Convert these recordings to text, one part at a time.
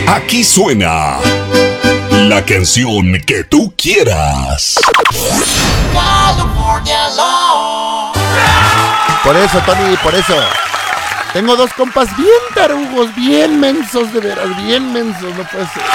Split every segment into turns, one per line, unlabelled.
Aquí suena la canción que tú quieras.
Por eso, Tony, por eso. Tengo dos compas bien tarugos, bien mensos, de veras, bien mensos, no puede ser.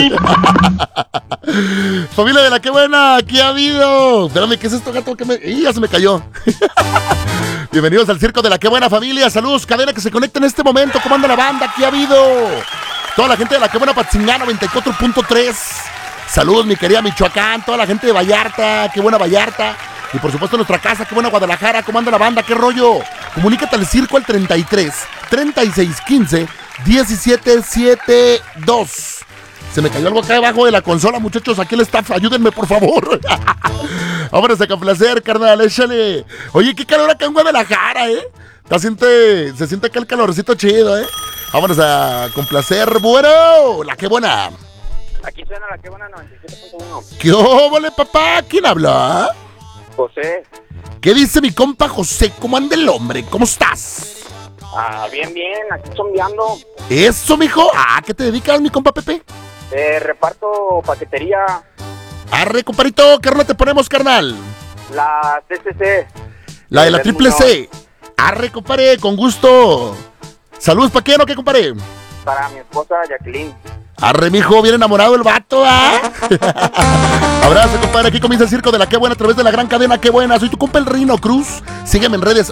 Familia de la que buena, ¿qué ha habido? Espérame, ¿qué es esto, gato? Ya se me cayó. Bienvenidos al circo de la que buena, familia. Saludos, cadena que se conecta en este momento. ¿Cómo anda la banda? ¿Qué ha habido? Toda la gente de la que buena, Patzingán 94.3. Saludos, mi querida Michoacán. Toda la gente de Vallarta, qué buena Vallarta. Y por supuesto nuestra casa, qué buena Guadalajara. ¿Cómo anda la banda? ¿Qué rollo? Comunícate al circo al 33 36 15 17 72. Se me cayó algo acá debajo de la consola, muchachos. Aquí el staff, ayúdenme, por favor. Vámonos a complacer, carnal, échale. Oye, qué calor acá en Guadalajara, ¿eh? Se siente acá el calorcito chido, ¿eh? Vámonos a complacer. Bueno, la que buena.
Aquí suena la que buena 97.1.
¿Qué óvole, papá? ¿Quién habla?
José.
¿Qué dice mi compa José? ¿Cómo anda el hombre? ¿Cómo estás?
Bien, aquí zombiando.
¿Eso, mijo? ¿Qué te dedicas, mi compa Pepe?
Reparto paquetería.
Arre, comparito, ¿qué rola te ponemos, carnal?
La CCC.
La de la triple C. Arre, compadre, con gusto. Saludos, ¿pa' qué, no, qué, compadre?
Para mi esposa, Jacqueline.
Arre, mijo, bien enamorado el vato, Abrazo, compadre, aquí comienza el circo de la que buena a través de la gran cadena que buena. Soy tu compa el Rino Cruz. Sígueme en redes,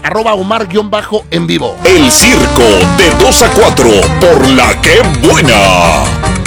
@Omar_en vivo.
El circo de 2 a 4 por la que buena.